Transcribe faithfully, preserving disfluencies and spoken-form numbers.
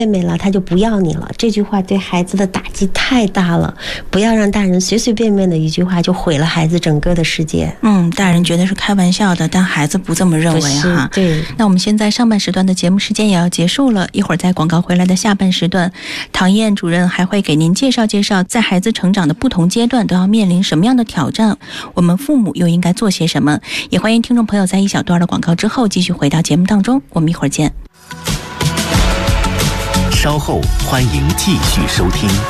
妹妹了，他就不要你了。这句话对孩子的打击太大了，不要让大人随随便便的一句话就毁了孩子整个的世界。 嗯，大人觉得是开玩笑的，但孩子不这么认为哈。 对。 那我们现在上半时段的节目时间也要结束了，一会儿在广告回来的下半时段，唐燕主任还会给您介绍介绍，在孩子成长的不同阶段都要面临什么样的挑战，我们父母又应该做些什么。也欢迎听众朋友在一小段的广告之后继续回到节目当中，我们一会儿见。 稍后欢迎继续收听。